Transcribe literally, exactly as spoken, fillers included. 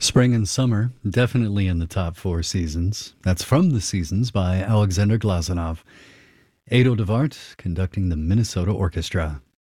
Spring and Summer, definitely in the top four seasons. That's from the Seasons by Alexander Glazunov. Ado DeVart conducting the Minnesota Orchestra.